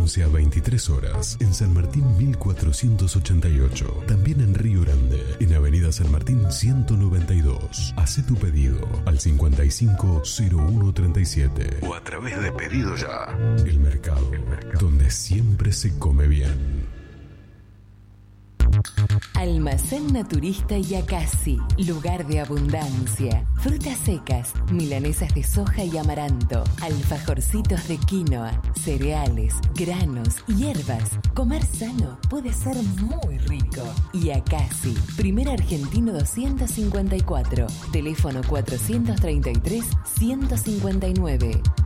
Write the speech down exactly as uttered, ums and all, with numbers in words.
once a veintitrés horas. En San Martín mil cuatrocientos ochenta y ocho. También en Río Grande, en Avenida San Martín ciento noventa y dos. Hacé tu pedido al cincuenta y cinco cero uno treinta y siete o a través de Pedido Ya. El mercado, El mercado, donde siempre se come bien. Almacén Naturista Yacasi, lugar de abundancia. Frutas secas, milanesas de soja y amaranto, alfajorcitos de quinoa, cereales, granos, hierbas. Comer sano puede ser muy rico. Yacasi, Primer Argentino doscientos cincuenta y cuatro, teléfono cuatrocientos treinta y tres ciento cincuenta y nueve.